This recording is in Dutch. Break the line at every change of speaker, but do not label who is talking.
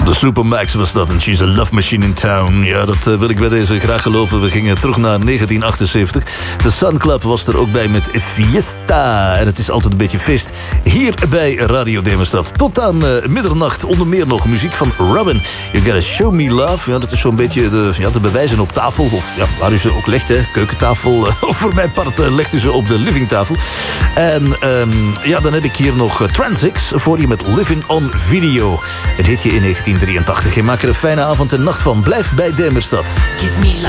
De Supermax was dat en She's a Love Machine in Town. Ja, dat wil ik bij deze graag geloven. We gingen terug naar 1978. De Sun Club was er ook bij met Fiesta. En het is altijd een beetje feest hier bij Radio Demerstad. Tot aan middernacht. Onder meer nog muziek van Robin. You Gotta Show Me Love. Ja, dat is zo'n beetje de bewijzen op tafel. Of ja, waar u ze ook legt, hè. Keukentafel. Of voor mijn part legt u ze op de livingtafel. En dan heb ik hier nog Transix voor je met Living on Video. Een hitje in 1983. Je maakt er een fijne avond en nacht van. Blijf bij Demerstad.
Give me life.